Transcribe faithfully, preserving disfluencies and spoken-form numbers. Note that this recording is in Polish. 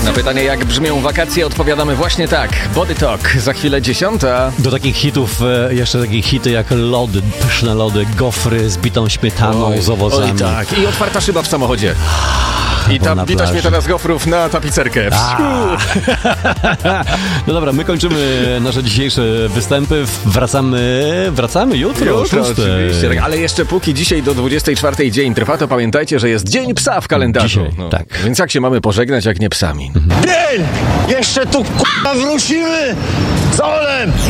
Na pytanie, jak brzmią wakacje, odpowiadamy właśnie tak. Body Talk, za chwilę dziesiąta. Do takich hitów e, jeszcze takie hity jak lody, pyszne lody, gofry z bitą śmietaną, Oj, z owocami. Oj, tak. I otwarta szyba w samochodzie. I ta na bita plaży. śmietana z gofrów na tapicerkę. No dobra, my kończymy nasze dzisiejsze występy. Wracamy, wracamy jutro. Jutro o szóstej. oczywiście, tak. Ale jeszcze póki dzisiaj do dwudziestej czwartej dzień trwa, to pamiętajcie, że jest Dzień Psa w kalendarzu. Dzisiaj, no. tak. Więc jak się mamy pożegnać, jak nie psami? Dzień! Jeszcze tu k***a wrócimy! Z olem!